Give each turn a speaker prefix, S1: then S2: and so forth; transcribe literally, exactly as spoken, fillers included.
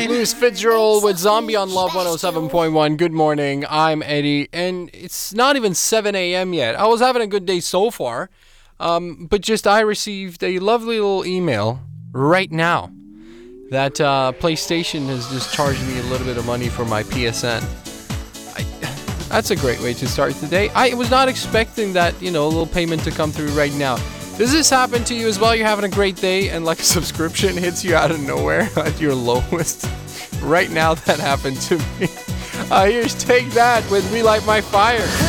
S1: Louis Fitzgerald with Zombie on Love one oh seven point one. Good morning, I'm Eddie, and it's not even seven a.m. yet. I was having a good day so far, um, but just I received a lovely little email right now that uh, PlayStation has just charged me a little bit of money for my P S N. I, that's a great way to start the day. I was not expecting that, you know, a little payment to come through right now. Does this happen to you as well? You're having a great day and like a subscription hits you out of nowhere at your lowest? Right now that happened to me. Uh, here's Take That with Relight My Fire.